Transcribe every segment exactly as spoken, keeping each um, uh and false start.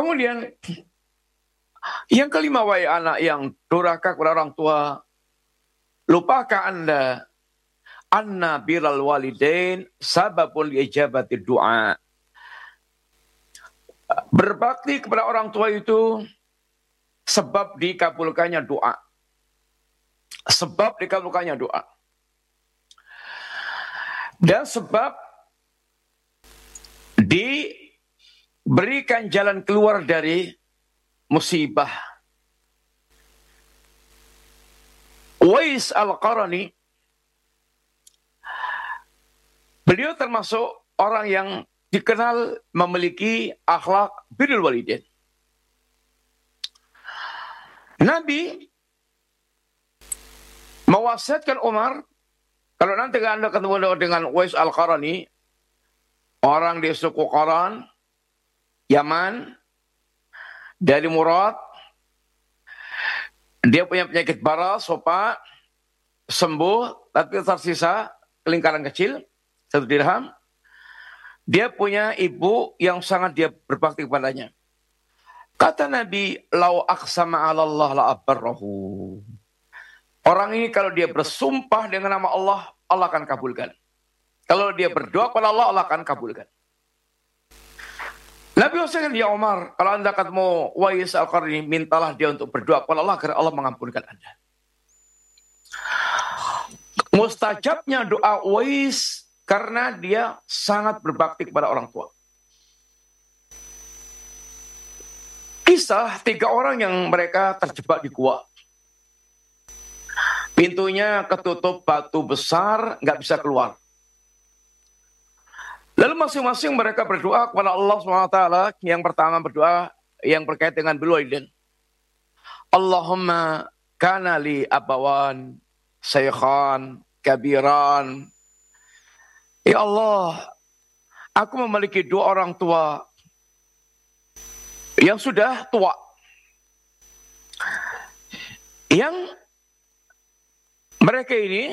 Kemudian yang kelima, wahai anak yang durhaka kepada orang tua, lupakah Anda anna biral walidain sababun ijabati du'a. Berbakti kepada orang tua itu sebab dikabulkannya doa. Sebab dikabulkannya doa. Dan sebab diberikan jalan keluar dari musibah. Uwais Al-Qarani, beliau termasuk orang yang dikenal memiliki akhlak birrul walidain. Nabi mewasiatkan Umar, kalau nanti Anda ketemu dengan Uwais Al-Qarani, orang di suku Qaran, Yaman, dari Murad, dia punya penyakit baras, sopa, sembuh, tapi tersisa kelingkaran kecil, satu dirham. Dia punya ibu yang sangat dia berbakti kepadanya. Kata Nabi, lau aqsama 'ala Allah la abarrahu. Orang ini kalau dia bersumpah dengan nama Allah, Allah akan kabulkan. Kalau dia berdoa kepada Allah, Allah akan kabulkan. Nabi wasiatkan dia, Umar, kalau Anda ketemu Uwais Al-Qarani, mintalah dia untuk berdoa kepada Allah agar Allah mengampunkan Anda. Mustajabnya doa Uwais karena dia sangat berbakti kepada orang tua. Kisah tiga orang yang mereka terjebak di gua. Pintunya ketutup batu besar, nggak bisa keluar. Lalu masing-masing mereka berdoa kepada Allah subhanahu wa taala. Yang pertama berdoa yang berkait dengan birrul walidain. Allahumma kana li abawan shaykhan kabiran. Ya Allah, aku memiliki dua orang tua yang sudah tua. Yang mereka ini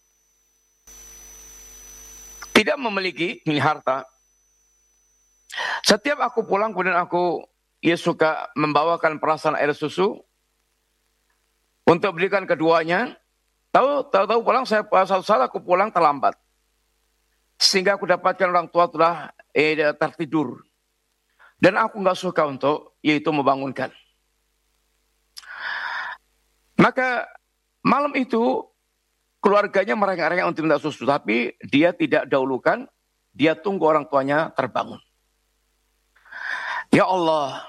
tidak memiliki harta. Setiap aku pulang, kemudian aku ia suka membawakan perasan air susu untuk berikan keduanya. Tahu, tahu, tahu pulang saya satu saat aku pulang terlambat. Sehingga aku dapatkan orang tua telah eh, tertidur. Dan aku nggak suka untuk yaitu membangunkan. Maka malam itu keluarganya merengek-rengek untuk minta susu. Tapi dia tidak dahulukan. Dia tunggu orang tuanya terbangun. Ya Allah.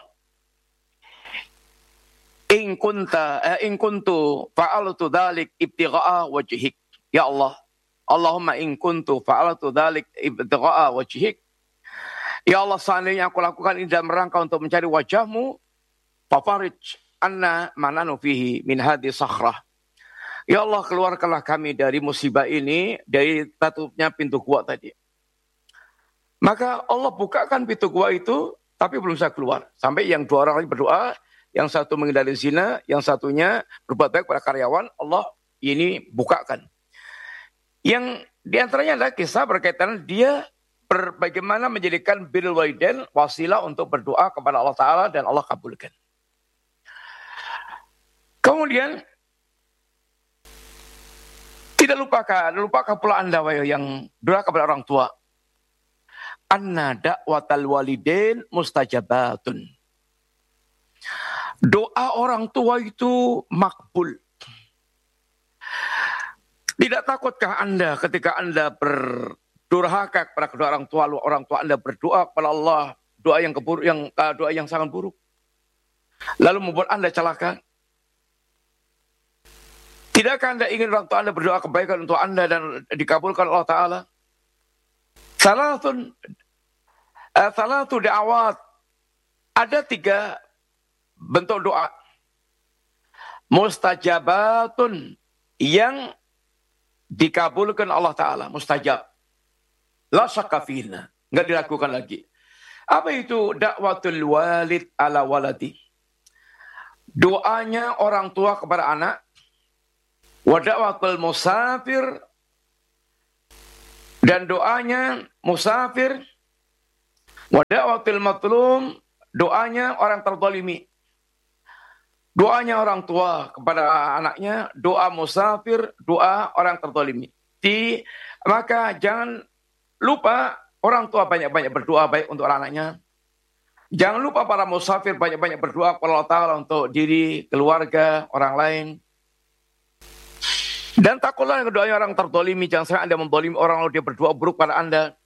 In kunta, eh, in kuntu fa'altu dhalik ibtigha'a wajhik. Ya Allah. Allahumma in kuntu fa'altu dhalik ibtigha'a wajhik. Ya Allah, seandainya aku lakukan ini dalam rangka untuk mencari wajahmu, fafarij anna mananu fihi min hadhi sakhrah. Ya Allah, keluarkanlah kami dari musibah ini, dari tutupnya pintu gua tadi. Maka Allah bukakan pintu gua itu, tapi belum bisa keluar. Sampai yang dua orang lagi berdoa, yang satu menghindari zina, yang satunya berbuat baik pada karyawan, Allah ini bukakan. Yang diantaranya adalah kisah berkaitan dia ber, bagaimana menjadikan birrul walidain wasilah untuk berdoa kepada Allah Ta'ala dan Allah kabulkan. Kemudian tidak lupakan, lupakan pula Anda yang durhaka kepada orang tua. Anna da'watal walidain mustajabatun. Doa orang tua itu makbul. Tidak takutkah Anda ketika Anda berdurhaka kepada kedua orang tua, orang tua Anda berdoa kepada Allah, doa yang keburuk, yang doa yang sangat buruk, lalu membuat Anda celaka? Tidakkah Anda ingin orang tua Anda berdoa kebaikan untuk Anda dan dikabulkan Allah Ta'ala? Salatun, uh, salatu da'awat. Ada tiga bentuk doa. Mustajabatun, yang dikabulkan Allah Ta'ala. Mustajab. La syakka fihna. Enggak dilakukan lagi. Apa itu? Da'watul walid ala waladi. Doanya orang tua kepada anak. Wa da'watul musafir. Dan doanya musafir. Wa da'watul matlum. doanya orang terzalimi. Doanya orang tua kepada anaknya, doa musafir, doa orang terzalimi. Di, maka jangan lupa orang tua banyak-banyak berdoa baik untuk anaknya. Jangan lupa para musafir banyak-banyak berdoa kepada Allah Ta'ala untuk diri, keluarga, orang lain. Dan takutlah doanya orang terzalimi. Jangan sampai Anda menzalimi orang lalu dia berdoa buruk pada Anda.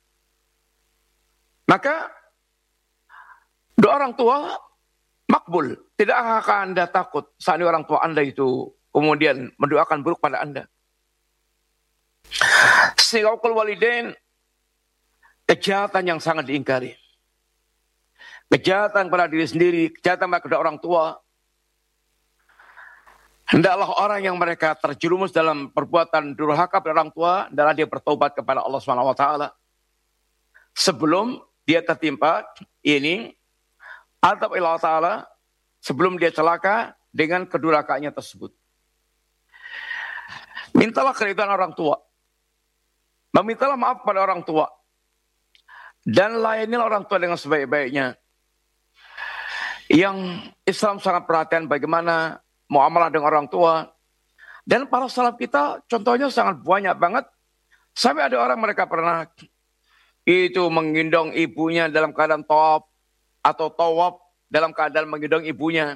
Maka doa orang tua makbul. Tidak akan Anda takut saat orang tua Anda itu kemudian mendoakan buruk pada Anda. Sehingga uqul walidain kejahatan yang sangat diingkari. Kejahatan pada diri sendiri, kejahatan pada kedua orang tua. Hendaklah orang yang mereka terjerumus dalam perbuatan durhaka pada orang tua, hendaklah dia bertobat kepada Allah Subhanahu wa taala. Sebelum dia tertimpa ini azab Allah Ta'ala, sebelum dia celaka dengan kedurhakaannya tersebut. Mintalah keridhaan orang tua. Memintalah maaf pada orang tua. Dan layanilah orang tua dengan sebaik-baiknya. Yang Islam sangat perhatian bagaimana muamalah dengan orang tua. Dan para salaf kita contohnya sangat banyak banget. Sampai ada orang mereka pernah itu menggendong ibunya dalam keadaan tawaf atau tawaf dalam keadaan menggendong ibunya.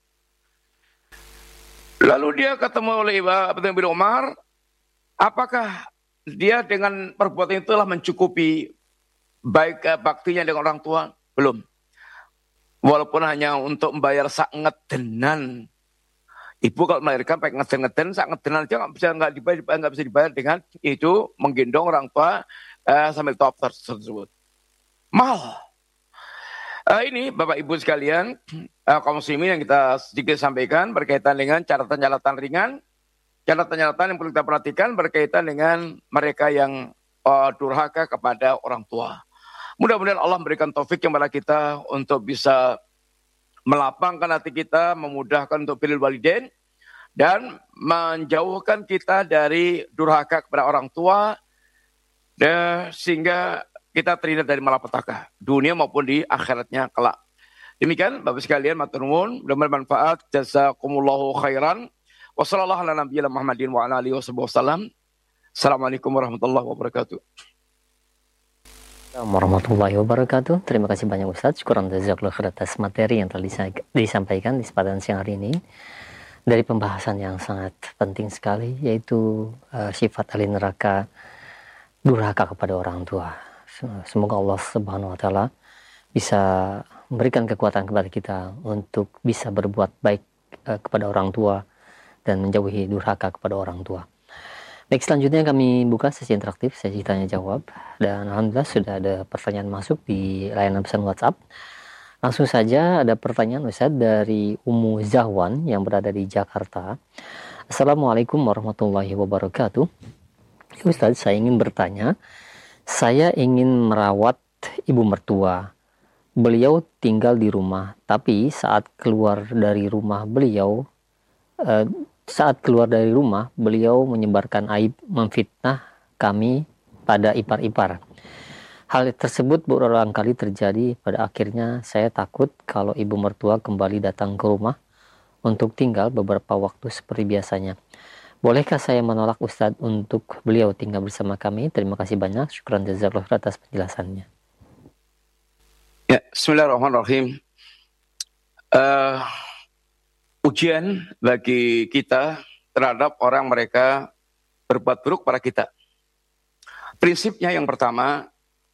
Lalu dia ketemu oleh Abdullah bin Umar, apakah dia dengan perbuatan itulah mencukupi baik baktinya dengan orang tua? Belum. Walaupun hanya untuk membayar sak ngedenan. Ibu kalau melahirkan pakai ngeden-ngeden, sak ngedenan aja nggak bisa nggak dibayar, nggak bisa dibayar dengan itu menggendong orang tua eh, sambil tawaf tersebut. Mahal. Uh, ini Bapak Ibu sekalian, uh, kaum muslimin yang kita sedikit sampaikan berkaitan dengan catatan-catatan ringan, catatan-catatan yang perlu kita perhatikan berkaitan dengan mereka yang uh, durhaka kepada orang tua. Mudah-mudahan Allah memberikan taufik kepada kita untuk bisa melapangkan hati kita, memudahkan untuk birrul walidain, dan menjauhkan kita dari durhaka kepada orang tua, dan sehingga kita terhindar dari malapetaka dunia maupun di akhiratnya kelak. Demikian Bapak sekalian, matur nuwun, mudah-mudahan bermanfaat. Jazakumullahu khairan. Wassallallahu ala nabiyina Muhammadin wa ala alihi wasallam. Assalamualaikum warahmatullahi wabarakatuh. Assalamualaikum warahmatullahi wabarakatuh. Terima kasih banyak Ustaz. Syukuran jazakallahu khair atas materi yang telah disampaikan di kesempatan siang hari ini. Dari pembahasan yang sangat penting sekali, yaitu uh, sifat ahli neraka durhaka kepada orang tua. Semoga Allah Subhanahu wa taala bisa memberikan kekuatan kepada kita untuk bisa berbuat baik uh, kepada orang tua dan menjauhi durhaka kepada orang tua. Baik, selanjutnya kami buka sesi interaktif, sesi tanya jawab, dan alhamdulillah sudah ada pertanyaan masuk di layanan pesan WhatsApp. Langsung saja ada pertanyaan Ustaz dari Ummu Zahwan yang berada di Jakarta. Assalamualaikum warahmatullahi wabarakatuh. Ustaz, saya ingin bertanya, saya ingin merawat ibu mertua. Beliau tinggal di rumah, tapi saat keluar dari rumah beliau, eh, saat keluar dari rumah, beliau menyebarkan aib, memfitnah kami pada ipar-ipar. Hal tersebut berulang kali terjadi. Pada akhirnya saya takut kalau ibu mertua kembali datang ke rumah untuk tinggal beberapa waktu seperti biasanya. Bolehkah saya menolak Ustadz untuk beliau tinggal bersama kami? Terima kasih banyak. Syukran jazakallahu atas penjelasannya. Ya, bismillahirrahmanirrahim. Uh, ujian bagi kita terhadap orang mereka berbuat buruk pada kita. Prinsipnya yang pertama,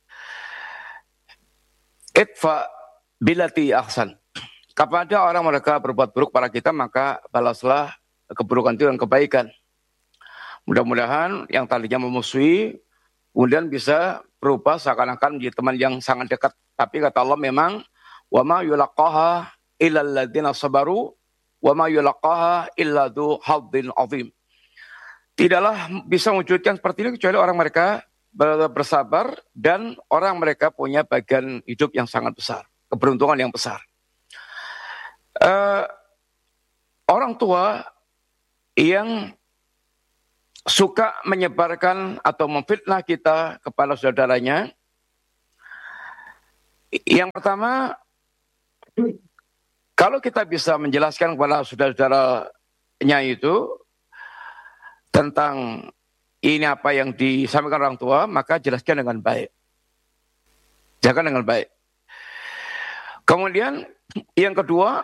idfa bilati ahsan. Kepada orang mereka berbuat buruk pada kita, maka balaslah keburukan itu dengan kebaikan. Mudah-mudahan yang tadinya memusuhi kemudian bisa berubah seakan-akan menjadi teman yang sangat dekat. Tapi kata Allah memang wa ma yulaqaha illal ladzina sabaru wa ma yulaqaha illa dzu hadzin azim. Tidaklah bisa mewujudkan seperti ini kecuali orang mereka bersabar dan orang mereka punya bagian hidup yang sangat besar, keberuntungan yang besar. Uh, orang tua yang suka menyebarkan atau memfitnah kita kepada saudaranya, yang pertama Kalau kita bisa menjelaskan kepada saudara-saudaranya itu tentang ini apa yang disampaikan orang tua, maka jelaskan dengan baik. Jangan dengan baik. Kemudian yang kedua,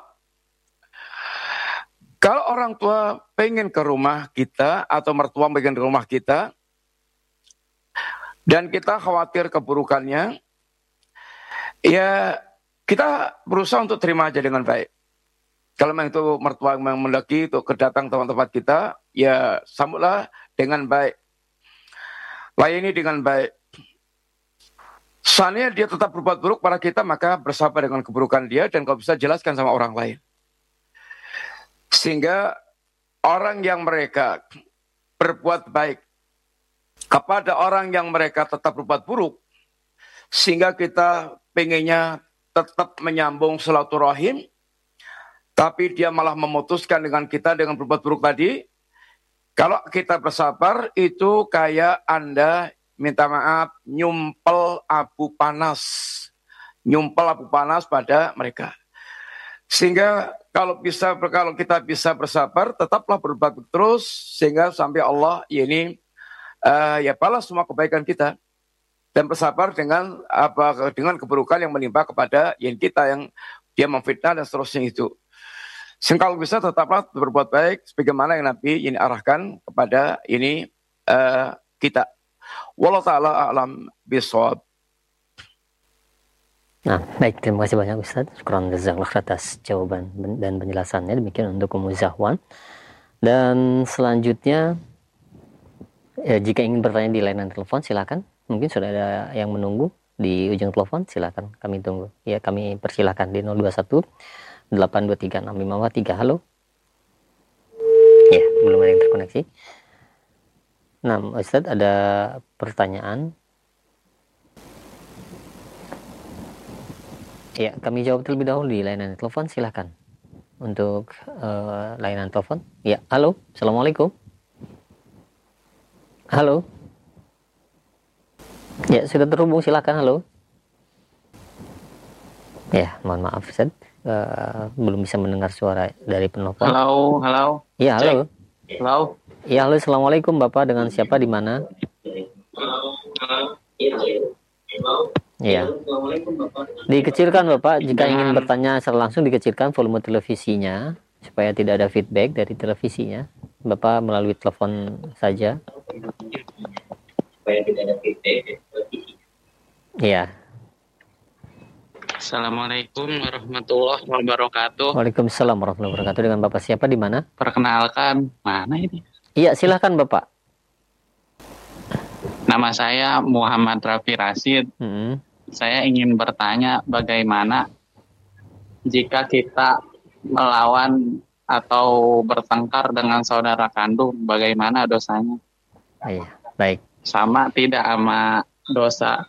kalau orang tua pengen ke rumah kita atau mertua pengen ke rumah kita dan kita khawatir keburukannya, ya kita berusaha untuk terima aja dengan baik. Kalau memang itu mertua yang mendaki untuk kedatang tempat-tempat kita, ya sambutlah dengan baik. Layani dengan baik. Seandainya dia tetap berbuat buruk pada kita, maka bersabar dengan keburukan dia dan kalau bisa jelaskan sama orang lain. Sehingga orang yang mereka berbuat baik kepada orang yang mereka tetap berbuat buruk, sehingga kita pengennya tetap menyambung silaturahim, tapi dia malah memutuskan dengan kita dengan berbuat buruk tadi. Kalau kita bersabar, itu kayak Anda minta maaf, nyumpel abu panas. Nyumpel abu panas pada mereka. Sehingga kalau bisa kalau kita bisa bersabar, tetaplah berbuat terus sehingga sampai Allah ini uh, ya balas semua kebaikan kita dan bersabar dengan apa dengan keburukan yang menimpa kepada yang kita yang dia memfitnah dan seterusnya itu. Sehingga kalau bisa tetaplah berbuat baik sebagaimana yang Nabi ini arahkan kepada ini uh, kita. Wallahu ta'ala a'lam bishawab. Nah, baik, terima kasih banyak Ustaz. Syukran jazakallah atas jawaban dan penjelasannya. Demikian untuk Ummu Zahwan. Dan selanjutnya, ya, jika ingin bertanya di layanan telepon, silakan. Mungkin sudah ada yang menunggu di ujung telepon, silakan. Kami tunggu. Ya, kami persilakan di nol dua satu delapan dua tiga enam lima tiga. Halo. Ya, belum ada yang terkoneksi. Nah, Ustaz, ada pertanyaan. Ya, kami jawab terlebih dahulu di layanan telepon, silakan. Untuk uh, layanan telepon. Ya, halo. Assalamualaikum. Halo. Ya, sudah terhubung, silakan. Halo. Ya, mohon maaf, Ustaz. Uh, belum bisa mendengar suara dari penelpon. Halo, halo. Ya, halo. Cek. Halo. Ya, halo. Assalamualaikum, Bapak. Dengan siapa, di mana? Ya. Dikecilkan, Bapak. Jika ingin bertanya secara langsung, dikecilkan volume televisinya supaya tidak ada feedback dari televisinya. Bapak melalui telepon saja. Supaya tidak ada feedback dari televisinya. Ya. Assalamualaikum warahmatullahi wabarakatuh. Waalaikumsalam warahmatullahi wabarakatuh. Dengan Bapak siapa, di mana? Perkenalkan, mana ini? Iya, silahkan Bapak. Nama saya Muhammad Rafi Rasid. Hmm. Saya ingin bertanya bagaimana jika kita melawan atau bertengkar dengan saudara kandung, bagaimana dosanya? Iya, baik. Sama tidak sama dosa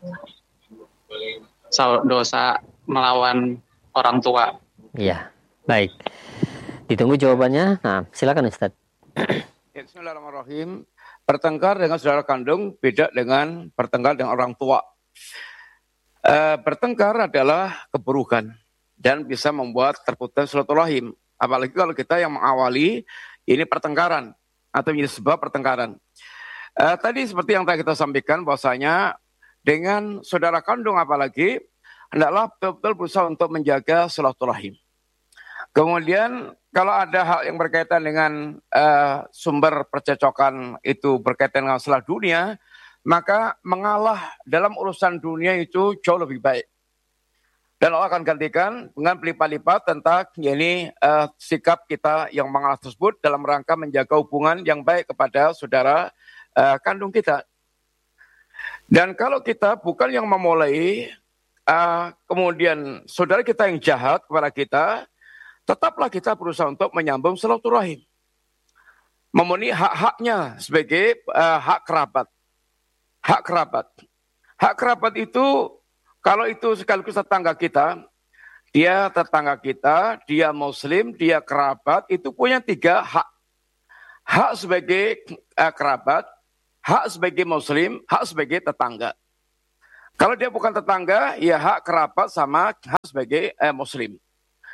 dosa melawan orang tua? Iya, baik. Ditunggu jawabannya. Nah, silakan Ustaz. Bismillahirrahmanirrahim. Bertengkar dengan saudara kandung beda dengan bertengkar dengan orang tua. E, bertengkar adalah keburukan dan bisa membuat terputus silaturahim. Apalagi kalau kita yang mengawali ini pertengkaran atau menjadi sebab pertengkaran. E, tadi seperti yang tadi kita sampaikan bahwasanya dengan saudara kandung apalagi hendaklah betul-betul berusaha untuk menjaga silaturahim. Kemudian kalau ada hal yang berkaitan dengan uh, sumber percecokan itu berkaitan dengan masalah dunia, maka mengalah dalam urusan dunia itu jauh lebih baik. Dan Allah akan gantikan dengan berlipat-lipat tentang ini uh, sikap kita yang mengalah tersebut dalam rangka menjaga hubungan yang baik kepada saudara uh, kandung kita. Dan kalau kita bukan yang memulai, uh, kemudian saudara kita yang jahat kepada kita, tetaplah kita berusaha untuk menyambung silaturahim. Memenuhi hak-haknya sebagai uh, hak kerabat. Hak kerabat. Hak kerabat itu, kalau itu sekaligus tetangga kita, dia tetangga kita, dia muslim, dia kerabat, itu punya tiga hak. Hak sebagai uh, kerabat, hak sebagai muslim, hak sebagai tetangga. Kalau dia bukan tetangga, ya hak kerabat sama hak sebagai eh, muslim.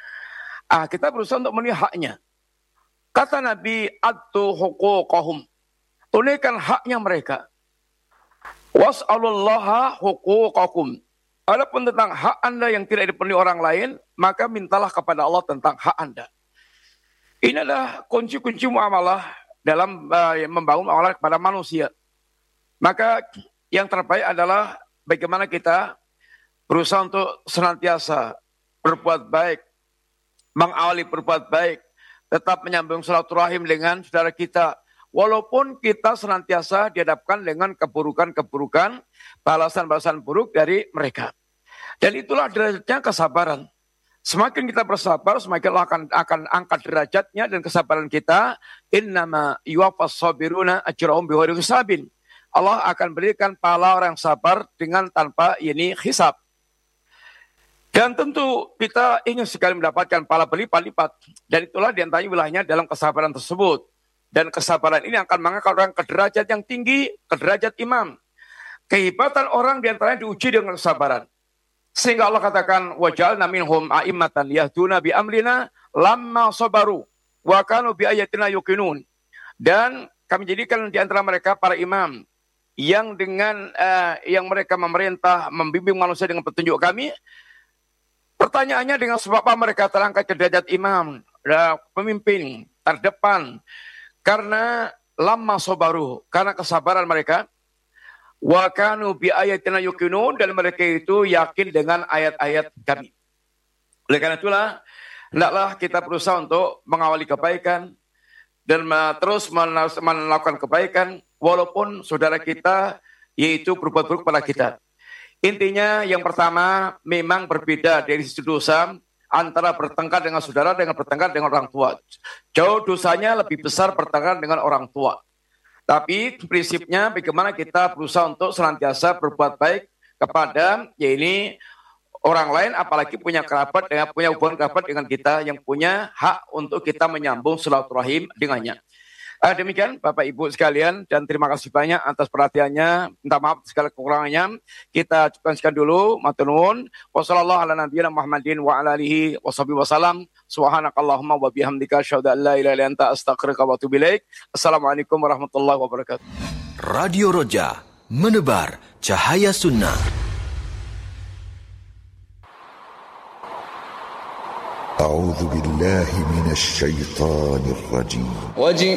Ah, kita berusaha untuk memenuhi haknya. Kata Nabi, "Addu huquqahum." Tunaikan haknya mereka. "Was'alullaha huquqakum." Adapun tentang hak Anda yang tidak dipenuhi orang lain, maka mintalah kepada Allah tentang hak Anda. Ini adalah kunci-kunci muamalah dalam uh, membangun muamalah kepada manusia. Maka yang terbaik adalah bagaimana kita berusaha untuk senantiasa berbuat baik, mengawali berbuat baik, tetap menyambung silaturahim dengan saudara kita, walaupun kita senantiasa dihadapkan dengan keburukan-keburukan, balasan-balasan buruk dari mereka. Dan itulah derajatnya kesabaran. Semakin kita bersabar, semakin Allah akan, akan angkat derajatnya dan kesabaran kita. Innama yuwaffas sabiruna ajrahum bighairi hisabin. Allah akan berikan pahala orang yang sabar dengan tanpa ini hisab. Dan tentu kita ingin sekali mendapatkan pahala berlipat-lipat. Dan itulah diantaranya wilayahnya dalam kesabaran tersebut. Dan kesabaran ini akan mengangkat orang ke derajat yang tinggi, ke derajat imam. Kehebatan orang diantaranya diuji dengan kesabaran. Sehingga Allah katakan, وَجَعَلْنَا مِنْهُمْ أَئِمَّةً يَهْدُونَ بِأَمْرِنَا لَمَّا صَبَرُوا وَكَانُوا بِآيَاتِنَا يُوقِنُونَ. Dan kami jadikan di antara mereka para imam yang dengan uh, yang mereka memerintah, membimbing manusia dengan petunjuk kami. Pertanyaannya, dengan sebab apa mereka terangkat ke derajat imam, pemimpin terdepan? Karena lama sabaru, karena kesabaran mereka. Wa kanu bi ayatina yuqinun, dan mereka itu yakin dengan ayat-ayat kami. Oleh karena itulah, hendaklah kita berusaha untuk mengawali kebaikan dan terus melakukan kebaikan walaupun saudara kita yaitu berbuat buruk pada kita. Intinya yang pertama, memang berbeda dari sisi dosa antara bertengkar dengan saudara dengan bertengkar dengan orang tua. Jauh dosanya lebih besar bertengkar dengan orang tua. Tapi prinsipnya bagaimana kita berusaha untuk senantiasa berbuat baik kepada ya ini orang lain, apalagi punya kerabat, dengan punya hubungan kerabat dengan kita yang punya hak untuk kita menyambung silaturahim dengannya. Uh, demikian Bapak Ibu sekalian, dan terima kasih banyak atas perhatiannya. Minta maaf segala kekurangannya. Kita cukupkan sekian dulu. Matur nuwun. Wassallallahu ala nabiyina Muhammadin wa ala alihi washabihi wasallam. Subhanakallahumma wa bihamdika asyhadu an la ilaha illa anta astaghfiruka wa atubu ilaik. Assalamualaikum warahmatullahi wabarakatuh. Radio Roja, menebar cahaya sunnah. أعوذ بالله من الشيطان الرجيم